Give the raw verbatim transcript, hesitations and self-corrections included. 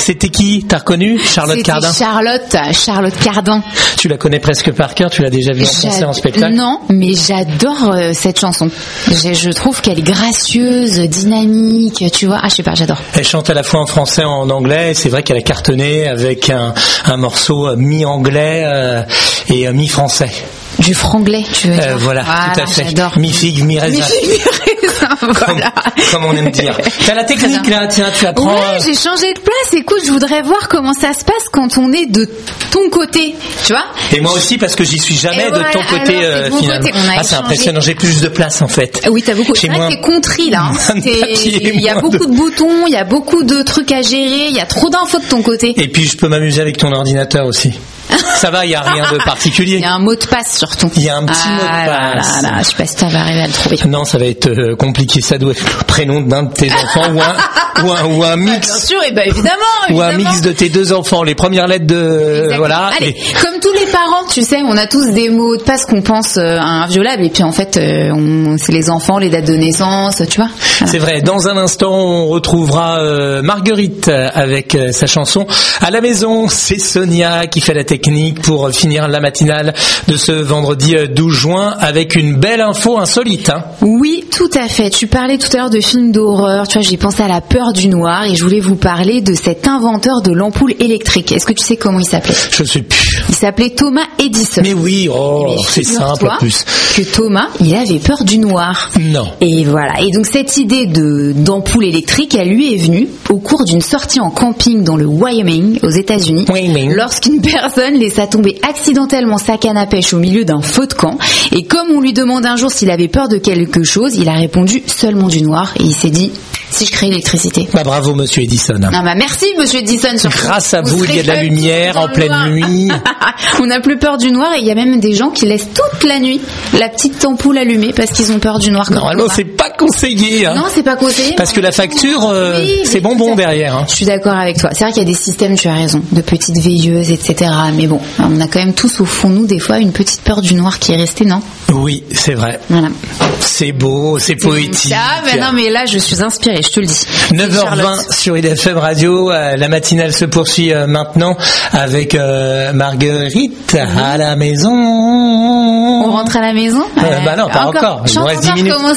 C'était qui? T'as reconnu? Charlotte C'était Cardin. Charlotte, Charlotte Cardin. Tu la connais presque par cœur, tu l'as déjà vue en concert, en spectacle? Non, mais j'adore euh, cette chanson. Je, je trouve qu'elle est gracieuse, dynamique, tu vois. Ah, je sais pas, j'adore. Elle chante à la fois en français et en anglais. C'est vrai qu'elle a cartonné avec un, un morceau mi-anglais euh, et euh, mi-français. Du franglais, tu veux dire. Euh, voilà, voilà, tout à fait. J'adore. Mi-figue, mi-raisin. Mi-figue, mi-raisin, voilà. Comme, comme on aime dire. T'as la technique là, tiens, tu apprends. Ouais, j'ai changé de place. Écoute, je voudrais voir comment ça se passe quand on est de ton côté, tu vois. Et moi aussi, parce que j'y suis jamais Et de voilà, ton côté, alors, euh, c'est de mon finalement. côté. On a Ah, c'est échangé. impressionnant, j'ai plus de place en fait. Oui, t'as beaucoup. Chez C'est vrai moi, que t'es contrit là. Hein. moins de T'es- papier, Il y a moins beaucoup de- de boutons, il y a beaucoup de trucs à gérer, il y a trop d'infos de ton côté. Et puis je peux m'amuser avec ton ordinateur aussi. Ça va, il y a rien de Il particulier. y a un mot de passe surtout. Il y a un petit ah, mot de passe. Là, là, je sais pas si tu vas arriver à le trouver. Non, ça va être euh, compliqué. Ça doit être le prénom d'un de tes enfants ou un ou un ou un mix. Bien sûr, et ben évidemment, Ou un évidemment. mix de tes deux enfants. Les premières lettres de Exactement. voilà. Allez, Et- comme tous les parents, tu sais, on a tous des mots de passe qu'on pense euh, inviolables et puis en fait, euh, on, c'est les enfants, les dates de naissance, tu vois. Voilà. C'est vrai. Dans un instant, on retrouvera euh, Marguerite avec euh, sa chanson à la maison. C'est Sonia qui fait la technique pour finir la matinale de ce vendredi euh, douze juin avec une belle info insolite. Hein. Oui, tout à fait. Tu parlais tout à l'heure de films d'horreur. Tu vois, j'ai pensé à La peur du noir et je voulais vous parler de cet inventeur de l'ampoule électrique. Est-ce que tu sais comment il s'appelait? Je sais plus. Il s'appelait Thomas Edison. Mais oui, oh, Mais c'est simple figure-toi en plus. que Thomas, il avait peur du noir. Non. Et voilà. Et donc cette idée de d'ampoule électrique, elle lui est venue au cours d'une sortie en camping dans le Wyoming, aux États-Unis, Wyoming. lorsqu'une personne laissa tomber accidentellement sa canne à pêche au milieu d'un feu de camp. Et comme on lui demande un jour s'il avait peur de quelque chose, il a répondu seulement du noir. Et il s'est dit, si je crée l'électricité. Bah bravo, Monsieur Edison. Non, bah merci, Monsieur Edison. surtout. Grâce à vous, il y a de la serez lumière pas en dans le pleine noir. nuit. On n'a plus peur du noir et il y a même des gens qui laissent toute la nuit la petite ampoule allumée parce qu'ils ont peur du noir. Comme Normalement, Thomas. c'est pas conseillé. Hein. Non, c'est pas conseillé. Parce que la facture, euh, Oui, c'est mais bonbon ça- derrière. Hein. Je suis d'accord avec toi. C'est vrai qu'il y a des systèmes, tu as raison, de petites veilleuses, et cetera. Mais bon, on a quand même tous au fond de nous des fois une petite peur du noir qui est restée, non? Oui, c'est vrai. Voilà. C'est beau, c'est poétique. Ah, ben non, mais là, je suis inspirée, je te le dis. neuf heures vingt Charlotte. sur I D F M Radio, euh, la matinale se poursuit euh, maintenant avec euh, Marguerite à la maison. On rentre à la maison? Euh, bah non, pas encore. Il nous Chante reste dix minutes. comment